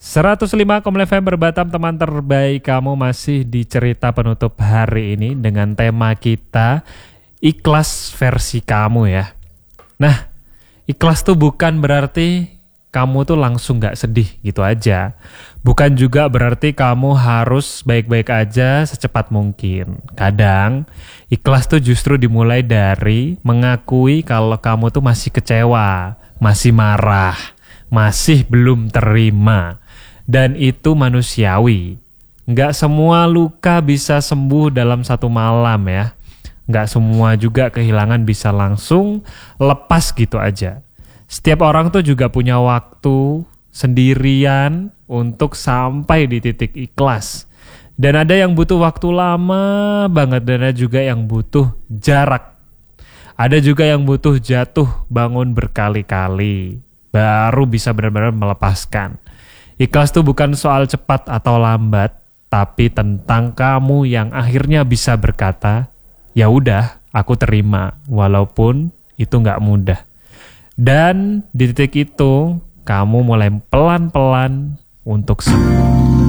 105,5 FM Berbatam, teman terbaik kamu, masih di cerita penutup hari ini dengan tema kita ikhlas versi kamu ya. Nah, ikhlas tuh bukan berarti kamu tuh langsung gak sedih gitu aja. Bukan juga berarti kamu harus baik-baik aja secepat mungkin. Kadang ikhlas tuh justru dimulai dari mengakui kalau kamu tuh masih kecewa, masih marah, masih belum terima. Dan itu manusiawi. Nggak semua luka bisa sembuh dalam satu malam ya. Nggak semua juga kehilangan bisa langsung lepas gitu aja. Setiap orang tuh juga punya waktu sendirian untuk sampai di titik ikhlas. Dan ada yang butuh waktu lama banget, dan ada juga yang butuh jarak. Ada juga yang butuh jatuh bangun berkali-kali baru bisa benar-benar melepaskan. Ikhlas tuh bukan soal cepat atau lambat, tapi tentang kamu yang akhirnya bisa berkata, ya udah, aku terima, walaupun itu nggak mudah. Dan di titik itu, kamu mulai pelan-pelan untuk sembuh.